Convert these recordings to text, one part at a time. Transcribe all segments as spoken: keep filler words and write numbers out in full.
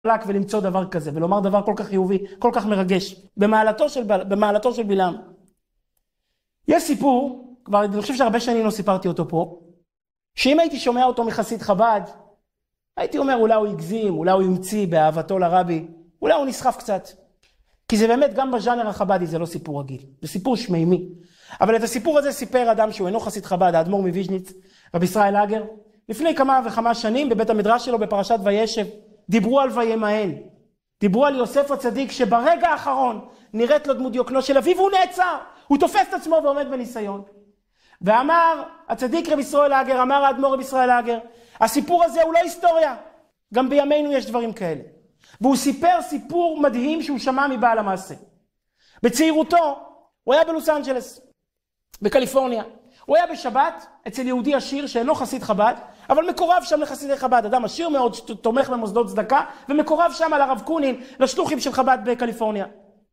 ולמצוא דבר כזה, ולומר דבר כל כך חיובי, כל כך מרגש, במעלתו של, במעלתו של בלעם. יש סיפור, כבר אני חושב שהרבה שנים לא סיפרתי אותו פה, שאם הייתי שומע אותו מחסיד חב"ד, הייתי אומר אולי הוא הגזים, אולי הוא ימציא באהבתו לרבי, אולי הוא נסחף קצת. כי זה באמת גם בז'אנר החב"די זה לא סיפור רגיל, זה סיפור שמימי. אבל את הסיפור הזה סיפר אדם שהוא אינו חסיד חב"ד, האדמו"ר מוויז'ניץ, רבי ישראל אגר, לפני כמה וכמה שנים בבית המדרש שלו בפרשת וישב, דיברו על וימהל, דיברו על יוסף הצדיק שברגע האחרון נראית לו דמות דיוקנו של אביו והוא נעצר, הוא תופס את עצמו ועומד בניסיון. ואמר הצדיק רבי ישראל אגר, אמר האדמו"ר רבי ישראל אגר, הסיפור הזה הוא לא היסטוריה, גם בימינו יש דברים כאלה. והוא סיפר סיפור מדהים שהוא שמע מבעל המעשה. בצעירותו הוא היה בלוס אנג'לס, בקליפורניה. הוא היה בשבת אצל יהודי עשיר שאינו חסיד חב"ד, אבל מקורב שם לחסידי חב"ד, אדם עשיר מאוד תומך במוסדות צדקה, ומקורב שם על הרב קונין, לשלוחים של חב"ד בקליפורניה.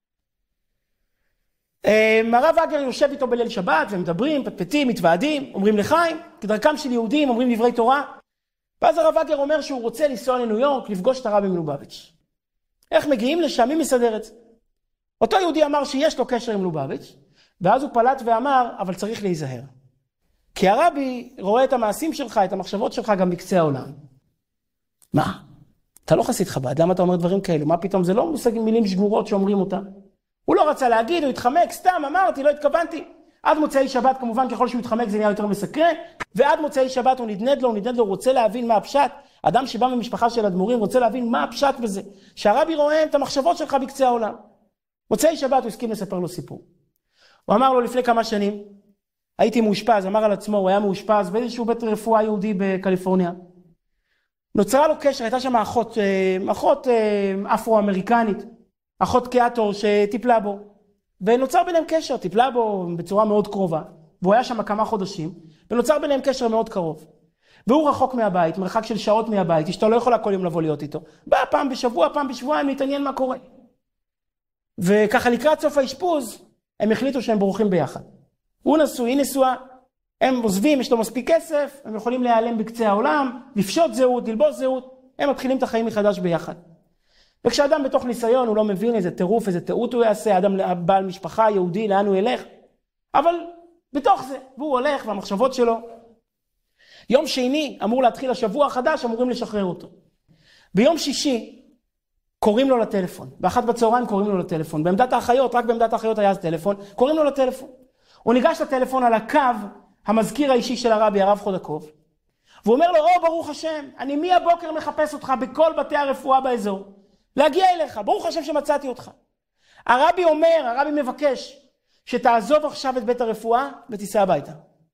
הרב אגר יושב איתו בליל שבת, ומדברים, פטפטים, מתוועדים, אומרים לחיים, כדרכם של יהודים, אומרים דברי תורה. ואז הרב אגר אומר שהוא רוצה לנסוע לניו יורק, לפגוש את הרבי מלובביץ'. איך מגיעים לשם? מי מסדר את זה? אותו יהודי אמר שיש לו קשר עם מלובביץ', ואז הוא פלט ואמר, אבל צריך להיזהר. כי הרבי רואה את המעשים שלך, את המחשבות שלך גם בקצה העולם. מה? אתה לא חסיד חב"ד, למה אתה אומר דברים כאלו? מה פתאום? זה לא מושג מילים שגורות שאומרים אותם. הוא לא רצה להגיד, הוא התחמק, סתם אמרתי, לא התכוונתי. עד מוצאי שבת, כמובן, ככל שהוא התחמק זה נהיה יותר מסקרן, ועד מוצאי שבת הוא נדנד לו, הוא נדנד לו, הוא רוצה להבין מה הפשט. אדם שבא ממשפחה של אדמו"רים רוצה להבין מה הפשט בזה. שהרבי רואה את המחשבות שלך בקצה העולם. מוצאי שבת הוא הסכים לספר לו סיפור. הוא אמר לו לפני כמה שנים, הייתי מאושפז, אמר על עצמו, הוא היה מאושפז באיזשהו בית רפואה יהודי בקליפורניה. נוצרה לו קשר, הייתה שם אחות, אחות אפרו-אמריקנית, אחות קיאטור שטיפלה בו. ונוצר ביניהם קשר, טיפלה בו בצורה מאוד קרובה. והוא היה שם כמה חודשים, ונוצר ביניהם קשר מאוד קרוב. והוא רחוק מהבית, מרחק של שעות מהבית, אשתו לא יכולה כל יום לבוא להיות איתו. בא פעם בשבוע, פעם בשבועיים, להתעניין מה קורה. וככה לקראת סוף האשפוז, הם החליטו שהם בורחים ביחד. הוא נשוי, היא נשואה, הם עוזבים, יש לו מספיק כסף, הם יכולים להיעלם בקצה העולם, לפשוט זהות, ללבוש זהות, הם מתחילים את החיים מחדש ביחד. וכשאדם בתוך ניסיון, הוא לא מבין איזה טירוף, איזה טעות הוא יעשה, אדם בעל משפחה, יהודי, לאן הוא ילך, אבל בתוך זה, והוא הולך והמחשבות שלו. יום שני אמור להתחיל השבוע החדש, אמורים לשחרר אותו. ביום שישי קוראים לו לטלפון, באחת בצהריים קוראים לו לטלפון, בעמדת האחיות, רק בעמדת האחיות היה אז טלפון, קוראים לו לטלפון. הוא ניגש לטלפון על הקו, המזכיר האישי של הרבי, הרב חודקוב, והוא אומר לו, או ברוך השם, אני מהבוקר מחפש אותך בכל בתי הרפואה באזור, להגיע אליך, ברוך השם שמצאתי אותך. הרבי אומר, הרבי מבקש, שתעזוב עכשיו את בית הרפואה ותיסע הביתה.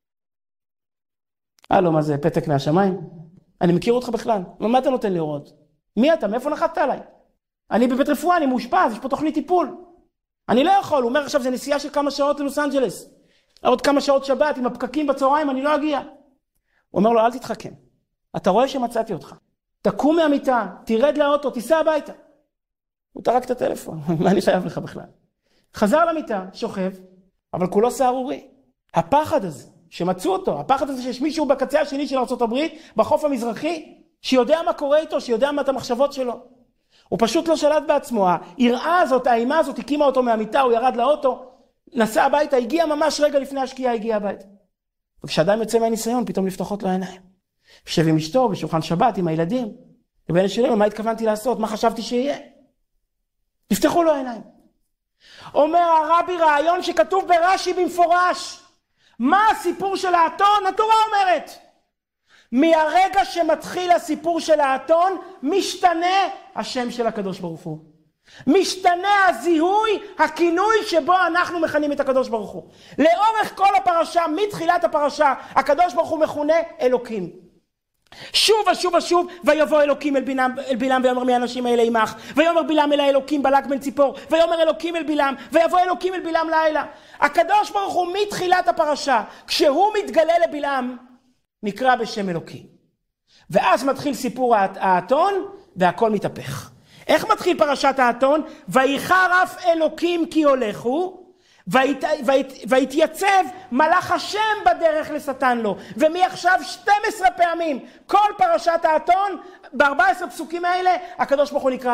הלו, מה זה, פתק מהשמיים? אני מכיר אותך בכלל, מה אתה נותן לי הוראות? מי אתה? מאיפה נחת עליי? אני בבית רפואה, אני מאושפז, יש פה תוכנית טיפול. אני לא יכול, הוא אומר עכשיו זה נסיעה של כמה שעות ללוס אנג'לס. עוד כמה שעות שבת, עם הפקקים בצהריים, אני לא אגיע. הוא אומר לו, אל תתחכם. אתה רואה שמצאתי אותך. תקום מהמיטה, תרד לאוטו, תיסע הביתה. הוא טרק את הטלפון, מה אני חייב לך בכלל? חזר למיטה, שוכב, אבל כולו סערורי. הפחד הזה, שמצאו אותו, הפחד הזה שיש מישהו בקצה השני של ארצות הברית, בחוף המזרחי, שיודע מה קורה איתו, שיודע מה את המחשבות שלו. הוא פשוט לא שלט בעצמו, היראה הזאת, האימה הזאת, הקימה אותו מהמיטה, הוא ירד לאוטו, נסע הביתה, הגיע ממש רגע לפני השקיעה, הגיע הביתה. וכשאדם יוצא מהניסיון, פתאום נפתחות לו העיניים. יושב עם אשתו, בשולחן שבת, עם הילדים. ובין השאלה, מה התכוונתי לעשות? מה חשבתי שיהיה? נפתחו לו העיניים. אומר הרבי רעיון שכתוב ברש"י במפורש. מה הסיפור של האתון? התורה אומרת. מהרגע שמתחיל הסיפור של האתון, משתנה השם של הקדוש ברוך הוא. משתנה הזיהוי, הכינוי שבו אנחנו מכנים את הקדוש ברוך הוא. לאורך כל הפרשה, מתחילת הפרשה, הקדוש ברוך הוא מכונה אלוקים. שוב ושוב ושוב, ויבוא אלוקים אל בלעם, אל בלעם ויאמר מי האנשים האלה עמך, ויאמר בלעם אל האלוקים בלק בן ציפור, ויאמר אלוקים אל בלעם, ויבוא אלוקים אל בלעם לילה. הקדוש ברוך הוא מתחילת הפרשה, כשהוא מתגלה לבלעם, נקרא בשם אלוקים. ואז מתחיל סיפור האתון, והכל מתהפך. איך מתחיל פרשת האתון? ויחר אף אלוקים כי הולכו, והתייצב מלאך השם בדרך לשטן לו. ומעכשיו שתים עשרה פעמים, כל פרשת האתון, ב-ארבעה עשר פסוקים האלה, הקדוש ברוך הוא נקרא